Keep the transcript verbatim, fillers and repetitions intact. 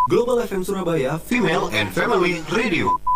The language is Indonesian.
Global F M Surabaya Female and Family Radio.